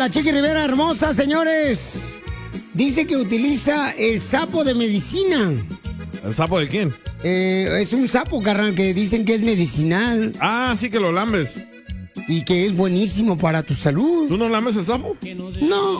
la Chiqui Rivera hermosa, señores. Dice que utiliza el sapo de medicina. ¿El sapo de quién? Es un sapo, carnal, que dicen que es medicinal. Ah, sí que lo lambes. Y que es buenísimo para tu salud. ¿Tú no lames el sapo? No.